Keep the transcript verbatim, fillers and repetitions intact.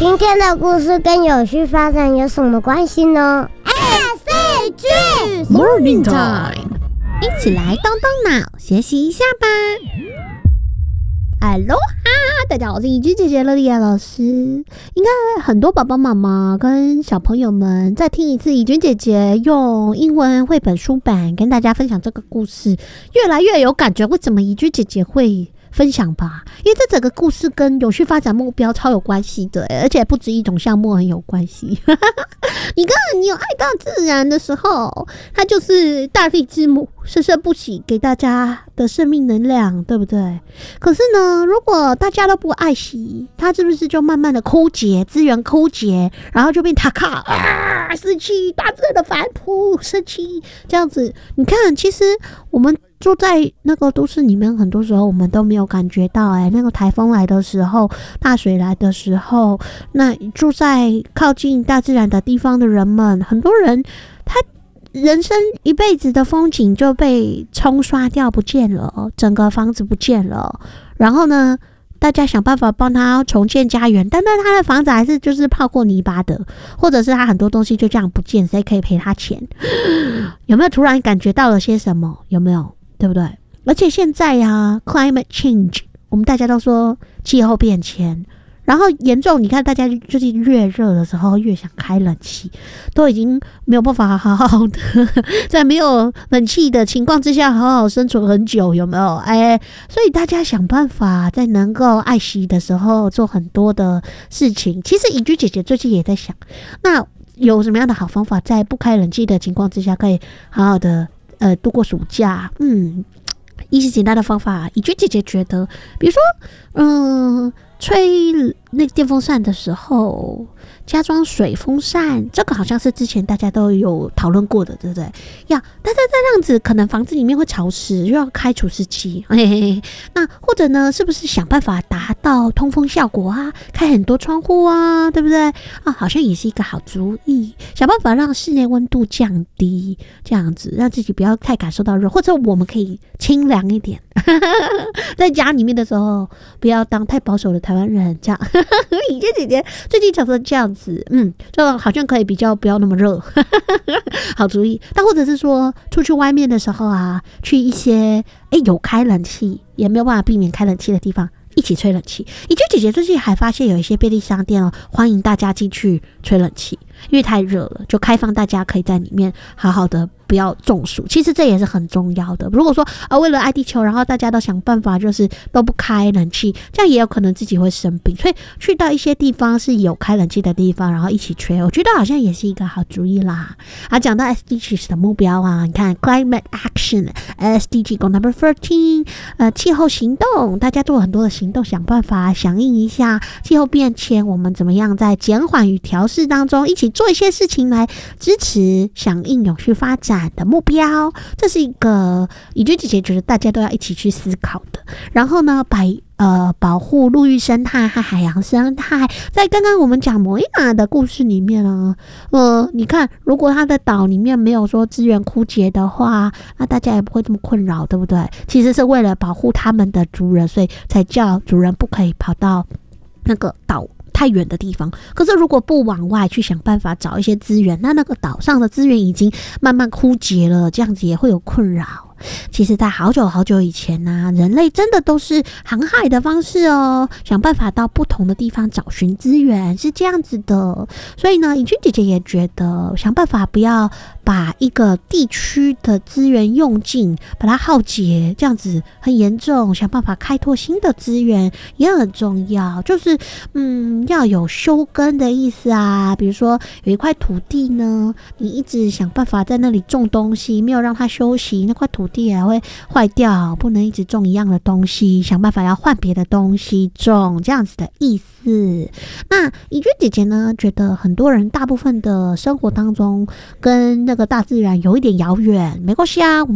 今天的故事跟有序发展有什么关系呢 ？S G Morning Time， 一起来动动脑，学习一下吧。Hello 哈，大家好，我是怡君姐姐乐莉亚老师。应该很多爸爸妈妈跟小朋友们再听一次怡君姐姐用英文绘本书版跟大家分享这个故事，越来越有感觉。为什么怡君姐姐会分享吧？因为这整个故事跟永续发展目标超有关系的，而且不止一种项目很有关系。你看，你有爱到自然的时候，它就是大地之母，生生不息给大家的生命能量，对不对？可是呢，如果大家都不爱惜，它是不是就慢慢的枯竭，资源枯竭，然后就变塔卡啊，生气，大自然的反扑，生气，这样子。你看，其实我们住在那个都市里面，很多时候我们都没有感觉到、欸，哎，那个台风来的时候，大水来的时候，那住在靠近大自然的地方的人们，很多人他人生一辈子的风景就被冲刷掉不见了，整个房子不见了，然后呢，大家想办法帮他重建家园，但是他的房子还是就是泡过泥巴的，或者是他很多东西就这样不见，谁可以赔他钱？有没有突然感觉到了些什么？有没有？对不对？而且现在呀 ，climate change， 我们大家都说气候变迁，然后严重，你看大家就是越热的时候越想开冷气，都已经没有办法好好的在没有冷气的情况之下好好生存很久，有没有？哎，所以大家想办法在能够爱惜的时候做很多的事情。其实怡君姐姐最近也在想，那有什么样的好方法，在不开冷气的情况之下，可以好好的呃度过暑假？嗯。一些简单的方法，怡君姐姐觉得，比如说，嗯、呃，吹那个电风扇的时候，加装水风扇，这个好像是之前大家都有讨论过的，对不对？呀，但是这样子可能房子里面会潮湿，又要开除湿机，嘿嘿嘿。那或者呢，是不是想办法达到通风效果啊？开很多窗户啊，对不对？啊，好像也是一个好主意。想办法让室内温度降低，这样子让自己不要太感受到热，或者我们可以清凉一点。在家里面的时候，不要当太保守的台湾人，这样。怡君姐姐最近想说这样子，嗯，就好像可以比较不要那么热，好主意。但或者是说出去外面的时候啊，去一些哎有开冷气也没有办法避免开冷气的地方，一起吹冷气。怡君姐姐最近还发现有一些便利商店哦，欢迎大家进去吹冷气，因为太热了，就开放大家可以在里面好好的不要中暑。其实这也是很重要的。如果说啊为了爱地球，然后大家都想办法就是都不开冷气，这样也有可能自己会生病。所以去到一些地方是有开冷气的地方，然后一起吹，我觉得好像也是一个好主意啦。啊，讲到 S D Gs 的目标啊，你看 Climate Action S D G Goal Number thirteen， 呃，气候行动，大家做很多的行动，想办法响应一下气候变迁，我们怎么样在减缓与调适当中一起做一些事情来支持响应永续发展的目标。这是一个怡君姐姐觉得大家都要一起去思考的。然后呢，把呃保护陆域生态和海洋生态，在刚刚我们讲莫伊娜的故事里面呢，呃，你看如果它的岛里面没有说资源枯竭的话，那大家也不会这么困扰，对不对？其实是为了保护他们的族人，所以才叫族人不可以跑到那个岛太远的地方。可是如果不往外去想办法找一些资源，那那个岛上的资源已经慢慢枯竭了，这样子也会有困扰。其实在好久好久以前啊，人类真的都是航海的方式哦，想办法到不同的地方找寻资源，是这样子的。所以呢，怡君姐姐也觉得想办法不要把一个地区的资源用尽，把它耗竭，这样子很严重。想办法开拓新的资源也很重要，就是嗯要有休耕的意思啊。比如说有一块土地呢，你一直想办法在那里种东西，没有让它休息，那块土地也会坏掉，不能一直种一样的东西，想办法要换别的东西种，这样子的意思。那怡君姐姐呢，觉得很多人大部分的生活当中跟那个大自然有一点遥远，没关系啊，